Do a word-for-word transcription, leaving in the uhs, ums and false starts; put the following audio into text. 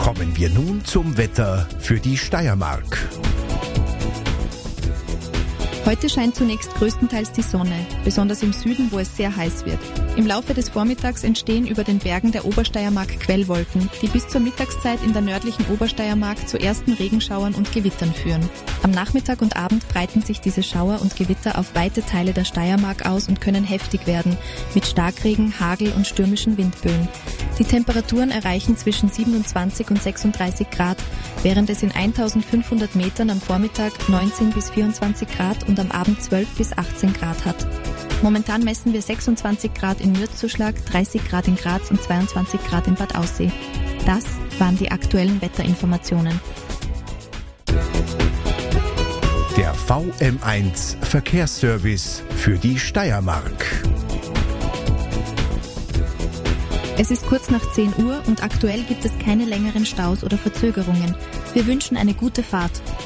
Kommen wir nun zum Wetter für die Steiermark. Heute scheint zunächst größtenteils die Sonne, besonders im Süden, wo es sehr heiß wird. Im Laufe des Vormittags entstehen über den Bergen der Obersteiermark Quellwolken, die bis zur Mittagszeit in der nördlichen Obersteiermark zu ersten Regenschauern und Gewittern führen. Am Nachmittag und Abend breiten sich diese Schauer und Gewitter auf weite Teile der Steiermark aus und können heftig werden, mit Starkregen, Hagel und stürmischen Windböen. Die Temperaturen erreichen zwischen siebenundzwanzig und sechsunddreißig Grad, während es in eintausendfünfhundert Metern am Vormittag neunzehn bis vierundzwanzig Grad und am Abend zwölf bis achtzehn Grad hat. Momentan messen wir sechsundzwanzig Grad in Mürzzuschlag, dreißig Grad in Graz und zweiundzwanzig Grad in Bad Aussee. Das waren die aktuellen Wetterinformationen. Der V M eins Verkehrsservice für die Steiermark. Es ist kurz nach zehn Uhr und aktuell gibt es keine längeren Staus oder Verzögerungen. Wir wünschen eine gute Fahrt.